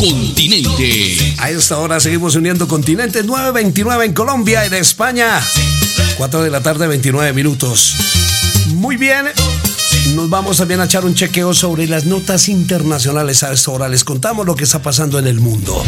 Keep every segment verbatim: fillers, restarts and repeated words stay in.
Continente. A esta hora seguimos uniendo continentes. Nueve veintinueve en Colombia, en España cuatro de la tarde, veintinueve minutos. Muy bien, nos vamos también a echar un chequeo sobre las notas internacionales. A esta hora les contamos lo que está pasando en el mundo.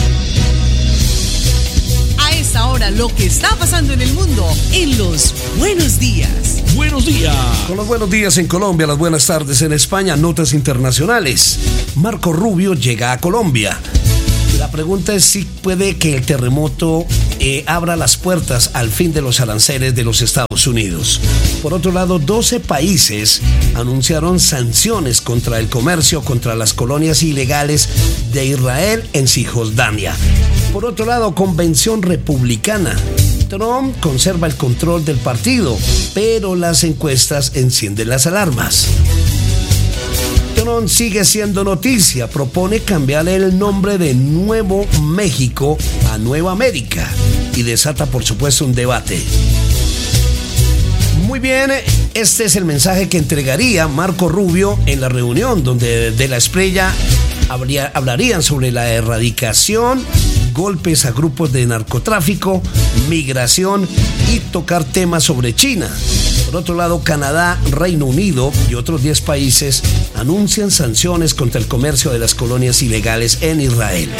A esta hora lo que está pasando en el mundo en los buenos días. Buenos días. Con los buenos días en Colombia, las buenas tardes en España, notas internacionales. Marco Rubio llega a Colombia. La pregunta es si puede que el terremoto eh, abra las puertas al fin de los aranceles de los Estados Unidos. Por otro lado, doce países anunciaron sanciones contra el comercio, contra las colonias ilegales de Israel en Cisjordania. Por otro lado, convención republicana. Trump conserva el control del partido, pero las encuestas encienden las alarmas. Trump sigue siendo noticia, propone cambiarle el nombre de Nuevo México a Nueva América y desata por supuesto un debate. Muy bien, este es el mensaje que entregaría Marco Rubio en la reunión donde de la Espriella habría, hablarían sobre la erradicación, golpes a grupos de narcotráfico, migración y tocar temas sobre China. Por otro lado, Canadá, Reino Unido y otros diez países anuncian sanciones contra el comercio de las colonias ilegales en Israel.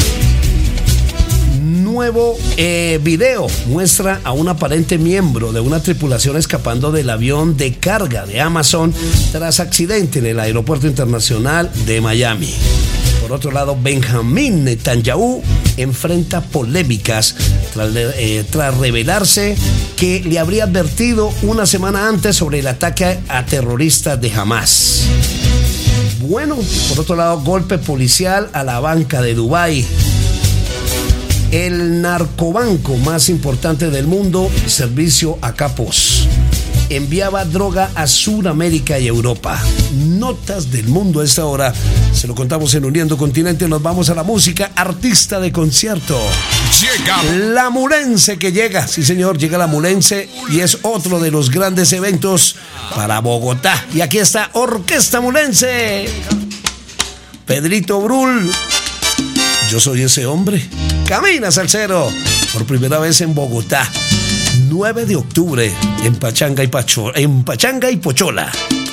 Nuevo eh, video muestra a un aparente miembro de una tripulación escapando del avión de carga de Amazon tras accidente en el aeropuerto internacional de Miami. Por otro lado, Benjamín Netanyahu enfrenta polémicas tras, eh, tras revelarse que le habría advertido una semana antes sobre el ataque a terroristas de Hamas. Bueno, por otro lado, golpe policial a la banca de Dubái. El narcobanco más importante del mundo, Servicio a Capos, enviaba droga a Sudamérica y Europa. Notas del mundo a esta hora. Se lo contamos en Uniendo Continente. Nos vamos a la música. Artista de concierto. Llega La Mulense que llega. Sí, señor, llega la Mulense y es otro de los grandes eventos para Bogotá. Y aquí está Orquesta Mulense. Pedrito Brul. Yo soy ese hombre. Camina, salsero. Por primera vez en Bogotá. nueve de octubre en Pachanga y Pacho, en Pachanga y Pochola.